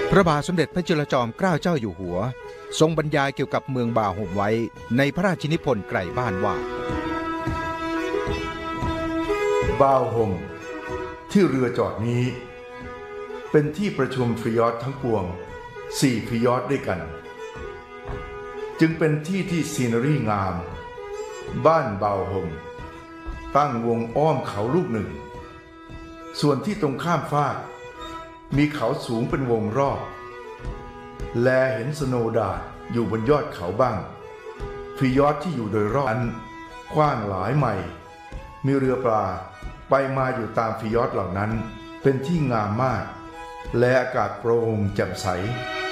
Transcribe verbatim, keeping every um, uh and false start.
พระบาทสมเด็จพระจุลจอมเกล้าเจ้าอยู่หัวทรงบรรยายเกี่ยวกับเมืองบ่าห่มไว้ในพระราชนิพนธ์ไกลบ้านว่าบ่าวห่มที่เรือจอดนี้เป็นที่ประชุมฟิยอร์ดทั้งปวงสี่ฟิยอร์ดด้วยกันจึงเป็นที่ที่ซีนารีงามบ้านบ่าวห่มตั้งวงอ้อมเขาลูกหนึ่งส่วนที่ตรงข้ามฟากมีเขาสูงเป็นวงรอบแลเห็นสโนว์ดาดอยู่บนยอดเขาบ้างฟิยอร์ดที่อยู่โดยรอบนั้นกว้างหลายไมล์มีเรือปลาไปมาอยู่ตามฟิยอร์ดเหล่านั้นเป็นที่งามมากและอากาศโปร่งแจ่มใส